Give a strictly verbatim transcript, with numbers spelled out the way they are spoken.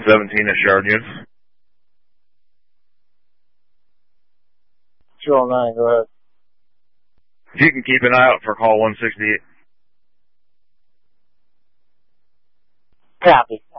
seventeen at Chardon. two oh nine, go ahead. You can keep an eye out for call one sixty-eight. Copy.